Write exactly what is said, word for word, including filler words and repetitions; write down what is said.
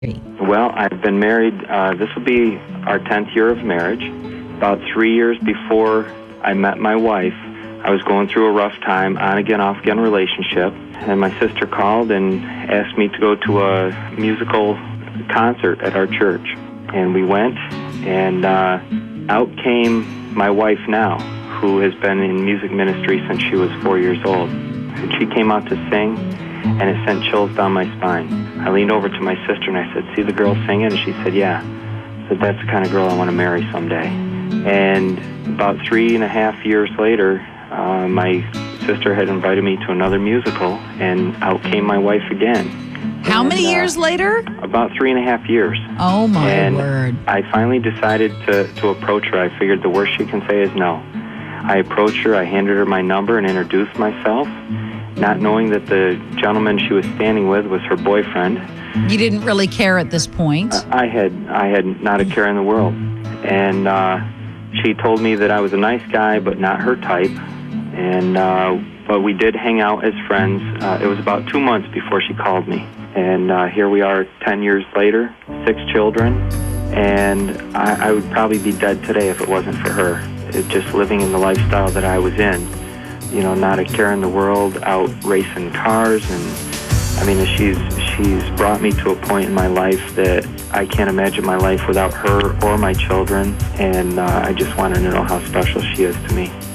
Well, I've been married, uh, this will be our tenth year of marriage. About three years before I met my wife, I was going through a rough time, on-again, off-again relationship, and my sister called and asked me to go to a musical concert at our church. And we went, and uh, out came my wife now, who has been in music ministry since she was four years old. And she came out to sing, and it sent chills down my spine. I leaned over to my sister and I said, "See the girl singing?" And she said, "Yeah." I said, "That's the kind of girl I want to marry someday." And about three and a half years later, uh, my sister had invited me to another musical, and out came my wife again. How and, many uh, years later? About three and a half years. Oh, my and word. I finally decided to, to approach her. I figured the worst she can say is no. I approached her, I handed her my number and introduced myself, not knowing that the gentleman she was standing with was her boyfriend. You didn't really care at this point? Uh, I had I had not a care in the world. And uh, she told me that I was a nice guy, but not her type. And uh, but we did hang out as friends. Uh, it was about two months before she called me. And uh, here we are ten years later, six children. And I, I would probably be dead today if it wasn't for her. It, just living in the lifestyle that I was in. You know, not a care in the world, out racing cars. And I mean, she's she's brought me to a point in my life that I can't imagine my life without her or my children. And uh, I just wanted to know how special she is to me.